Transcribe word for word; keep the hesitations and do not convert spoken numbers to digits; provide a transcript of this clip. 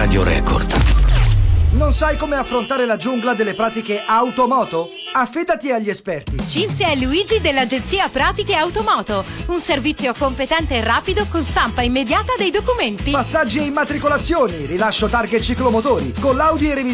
Radio Record. Non sai come affrontare la giungla delle pratiche automoto? Affidati agli esperti. Cinzia e Luigi dell'agenzia Pratiche Automoto. Un servizio competente e rapido con stampa immediata dei documenti. Passaggi e immatricolazioni, rilascio targhe ciclomotori, collauti e revisioni